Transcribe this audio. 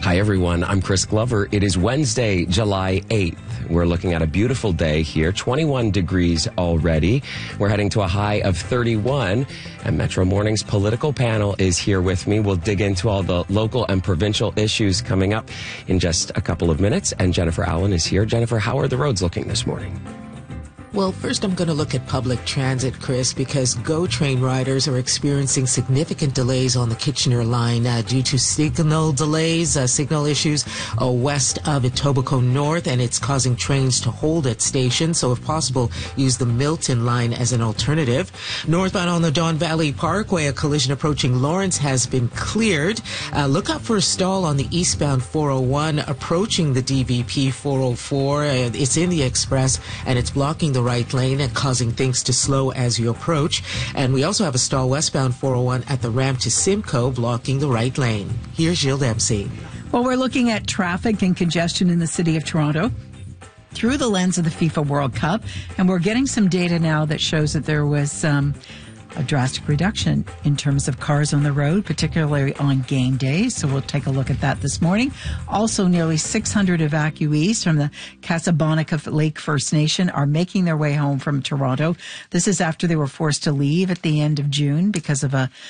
Hi, everyone. I'm Chris Glover. It is Wednesday, July 8th. We're looking at a beautiful day here, 21 degrees already. We're heading to a high of 31. And Metro Morning's political panel is here with me. We'll dig into all the local and provincial issues coming up in just a couple of minutes. And Jennifer Allen is here. Jennifer, how are the roads looking this morning? Well, first I'm going to look at public transit, Chris, because GO train riders are experiencing significant delays on the Kitchener line due to signal delays, signal issues west of Etobicoke North, and it's causing trains to hold at stations. So if possible, use the Milton line as an alternative. Northbound on the Don Valley Parkway, a collision approaching Lawrence has been cleared. Look out for a stall on the eastbound 401 approaching the DVP 404. It's in the express, and it's blocking the right lane and causing things to slow as you approach. And we also have a stall westbound 401 at the ramp to Simcoe, blocking the right lane. Here's Jill Dempsey. Well, we're looking at traffic and congestion in the city of Toronto through the lens of the FIFA World Cup. And we're getting some data now that shows that there was a drastic reduction in terms of cars on the road, particularly on game days. So we'll take a look at that this morning. Also, nearly 600 evacuees from the Casablanca Lake First Nation are making their way home from Toronto. This is after they were forced to leave at the end of June because of a